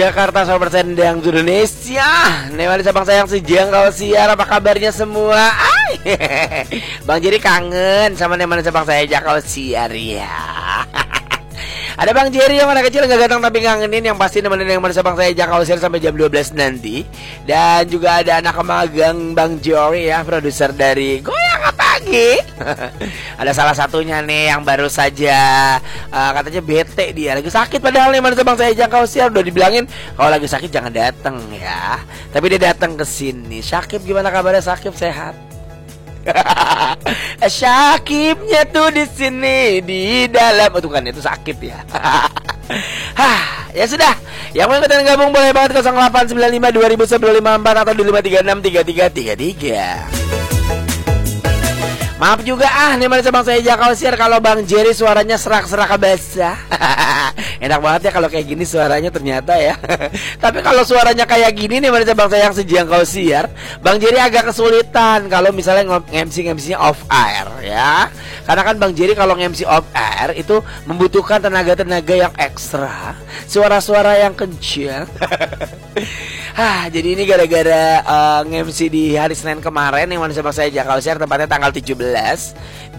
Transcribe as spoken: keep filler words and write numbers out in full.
Jakarta seratus persen Dangdut Indonesia. Nemani sabang sayang sejang kau siar, apa kabarnya semua? Ay. Bang Jerry kangen sama nemani sabang saya kau siar ya. Ada Bang Jerry yang mana kecil gak datang tapi ngangenin, yang pasti nemenin yang mana sabang saya kau siar sampai jam dua belas nanti. Dan juga ada anak magang Bang Jerry ya, produser dari Goyang Pagi. Ada salah satunya nih yang baru saja uh, katanya bete, dia lagi sakit, padahal nih mana sabang saya kau siar udah dibilangin kalau lagi sakit jangan datang ya. Tapi dia datang ke sini. Syakib gimana kabarnya? Syakib sehat? Syakibnya tuh di sini di dalam, oh, tuh kan itu sakit ya. Hah, ya sudah. Yang mau ikutan gabung boleh banget nol delapan sembilan lima dua ribu satu lima empat atau di lima tiga enam tiga tiga tiga tiga. Maaf juga ah, nih mana sabang saya kau siar kalau Bang Jerry suaranya serak-serak basah. Enak banget ya kalau kayak gini suaranya ternyata ya. Tapi kalau suaranya kayak gini nih mana sabang saya yang sejang kau siar, Bang Jerry agak kesulitan kalau misalnya nge-M C-M C-nya off air ya. Karena kan Bang Jerry kalau nge-M C off air itu membutuhkan tenaga-tenaga yang ekstra, suara-suara yang kencang. Hah, jadi ini gara-gara uh, nge-M C di hari Senin kemarin yang mana sabang saya kau siar, tempatnya tanggal tujuh belas